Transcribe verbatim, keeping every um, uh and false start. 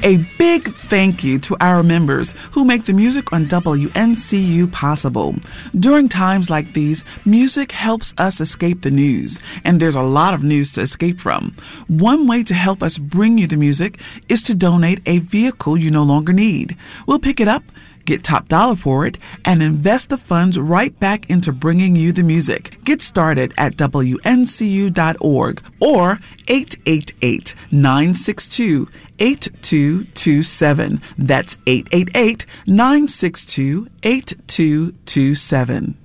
A big thank you to our members who make the music on W N C U possible. During times like these, music helps us escape the news, and there's a lot of news to escape from. One way to help us bring you the music is to donate a vehicle you no longer need. We'll pick it up, get top dollar for it, and invest the funds right back into bringing you the music. Get started at W N C U dot org or eight eight eight, nine six two, eight two two seven. That's eight eight eight, nine six two, eight two two seven.